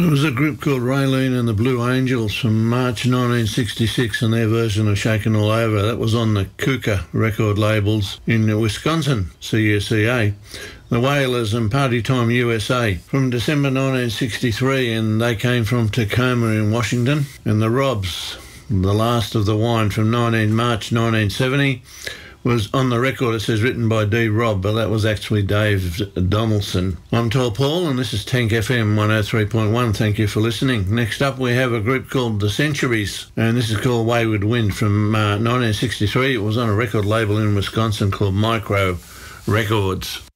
was a group called Raylene and the Blue Angels from March 1966 and their version of Shakin' All Over. That was on the Kuka record labels in Wisconsin, CUCA. The Wailers and Party Time USA from December 1963, and they came from Tacoma in Washington. And the Robs, The Last of the Wine from March 1970, was on the record. It says written by D. Rob, but that was actually Dave Donaldson. I'm Tall Paul, and this is Tank FM 103.1. Thank you for listening. Next up, we have a group called The Centuries, and this is called Wayward Wind from 1963. It was on a record label in Wisconsin called Micro Records.